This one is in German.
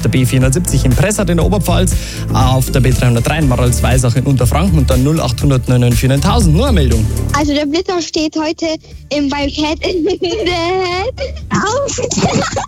der B470 in Pressart in der Oberpfalz, auf der B303 in Marolz-Weisach in Unterfranken und dann 0800 994 9000. Nur eine Meldung. Also der Blitzer steht heute beim Cat in der auf.